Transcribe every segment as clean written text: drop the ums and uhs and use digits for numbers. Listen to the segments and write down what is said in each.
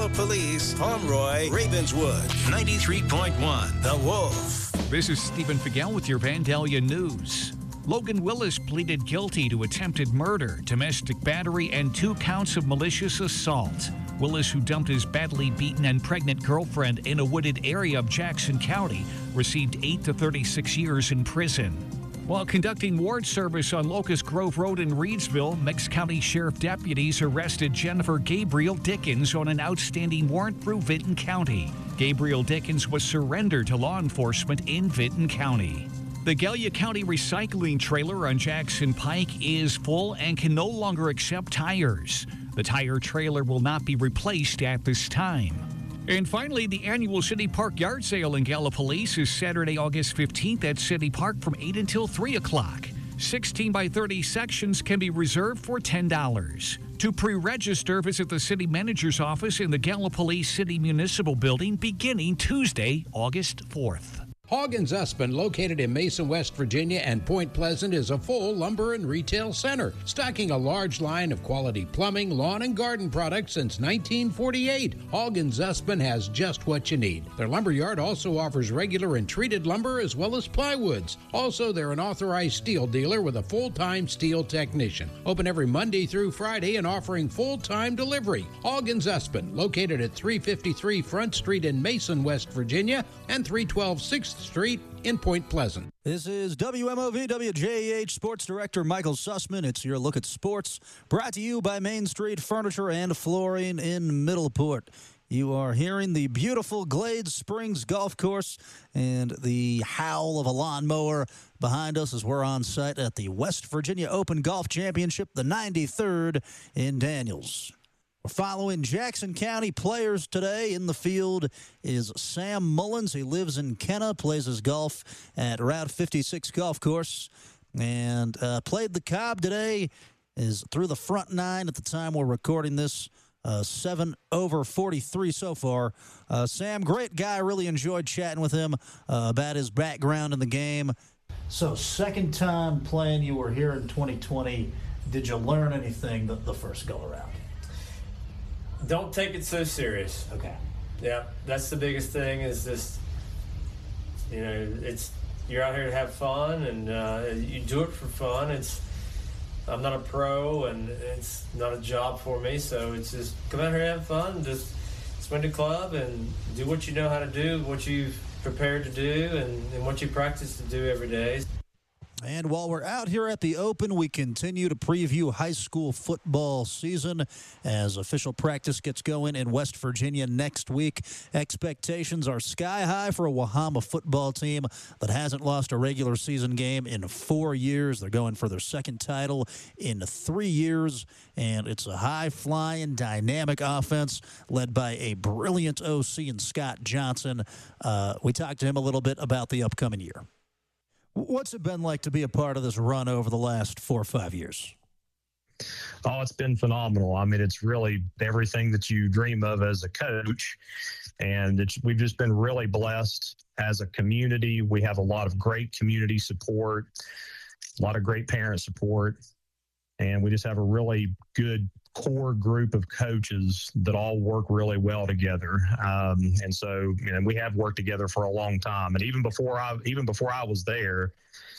Police, Pomeroy, Ravenswood, 93.1, The Wolf. This is Stephen Figel with your Vandalia News. Logan Willis pleaded guilty to attempted murder, domestic battery, and 2 counts of malicious assault. Willis, who dumped his badly beaten and pregnant girlfriend in a wooded area of Jackson County, received 8 to 36 years in prison. While conducting ward service on Locust Grove Road in Reedsville, Meigs County Sheriff deputies arrested Jennifer Gabriel Dickens on an outstanding warrant through Vinton County. Gabriel Dickens was surrendered to law enforcement in Vinton County. The Gallia County recycling trailer on Jackson Pike is full and can no longer accept tires. The tire trailer will not be replaced at this time. And finally, the annual City Park Yard Sale in Gallipolis is Saturday, August 15th at City Park from 8 until 3 o'clock. 16 by 30 sections can be reserved for $10. To pre-register, visit the city manager's office in the Gallipolis City Municipal Building beginning Tuesday, August 4th. Hoggins Usman, located in Mason, West Virginia, and Point Pleasant, is a full lumber and retail center, stocking a large line of quality plumbing, lawn, and garden products since 1948. Hoggins Usman has just what you need. Their lumber yard also offers regular and treated lumber as well as plywoods. Also, they're an authorized steel dealer with a full-time steel technician. Open every Monday through Friday and offering full-time delivery. Hoggins Usman, located at 353 Front Street in Mason, West Virginia, and 312 6th Street in Point Pleasant. This is WMOV WJH Sports Director Michael Sussman. It's your look at sports, brought to you by Main Street Furniture and Flooring in Middleport. You are hearing the beautiful Glades Springs Golf Course and the howl of a lawnmower behind us as we're on site at the West Virginia Open Golf Championship, the 93rd in Daniels. We're following Jackson County players today. In the field is Sam Mullins. He lives in Kenna, plays his golf at Route 56 Golf Course, and played the Cobb today. Is through the front 9 at the time we're recording this. 7 over 43 so far. Sam, great guy. Really enjoyed chatting with him about his background in the game. So, second time playing, you were here in 2020. Did you learn anything the first go-around? Don't take it so serious. Okay. Yeah, that's the biggest thing is just, you're out here to have fun, and you do it for fun. I'm not a pro, and it's not a job for me, so it's just come out here and have fun, just swing the club and do what you know how to do, what you've prepared to do, and what you practice to do every day. And while we're out here at the Open, we continue to preview high school football season as official practice gets going in West Virginia next week. Expectations are sky high for a Wahama football team that hasn't lost a regular season game in 4 years. They're going for their second title in 3 years, and it's a high-flying, dynamic offense led by a brilliant OC in Scott Johnson. We talked to him a little bit about the upcoming year. What's it been like to be a part of this run over the last 4 or 5 years? Oh, it's been phenomenal. I mean, it's really everything that you dream of as a coach. And we've just been really blessed as a community. We have a lot of great community support, a lot of great parent support. And we just have a really good core group of coaches that all work really well together. And so, we have worked together for a long time. And even before I was there,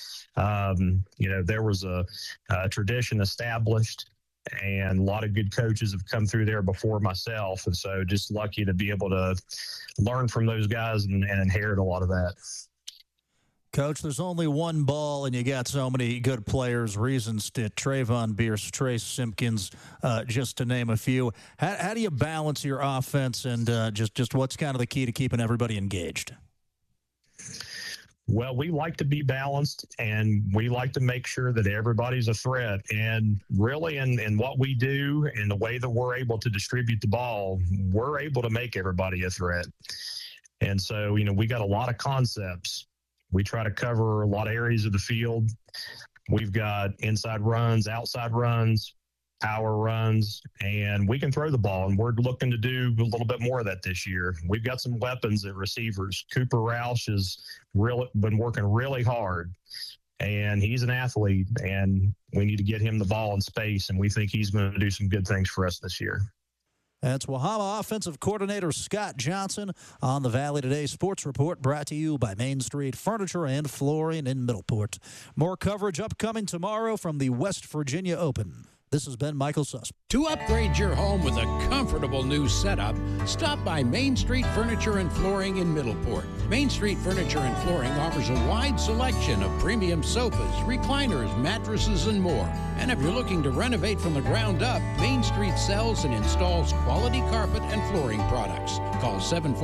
there was a tradition established, and a lot of good coaches have come through there before myself. And so just lucky to be able to learn from those guys and inherit a lot of that. Coach, there's only one ball, and you got so many good players. Reason Stitt, Trayvon Bierce, Trace Simpkins, just to name a few. How do you balance your offense, and just what's kind of the key to keeping everybody engaged? Well, we like to be balanced, and we like to make sure that everybody's a threat. And really, in what we do and the way that we're able to distribute the ball, we're able to make everybody a threat. And so, we got a lot of concepts. We try to cover a lot of areas of the field. We've got inside runs, outside runs, power runs, and we can throw the ball, and we're looking to do a little bit more of that this year. We've got some weapons at receivers. Cooper Roush has been working really hard, and he's an athlete, and we need to get him the ball in space, and we think he's going to do some good things for us this year. That's Wahama Offensive Coordinator Scott Johnson on the Valley Today Sports Report, brought to you by Main Street Furniture and Flooring in Middleport. More coverage upcoming tomorrow from the West Virginia Open. This has been Michael Sussman. To upgrade your home with a comfortable new setup, stop by Main Street Furniture and Flooring in Middleport. Main Street Furniture and Flooring offers a wide selection of premium sofas, recliners, mattresses, and more. And if you're looking to renovate from the ground up, Main Street sells and installs quality carpet and flooring products. Call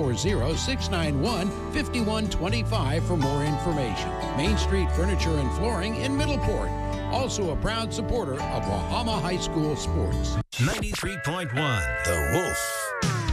740-691-5125 for more information. Main Street Furniture and Flooring in Middleport. Also a proud supporter of Wahama High School sports. 93.1 The Wolf.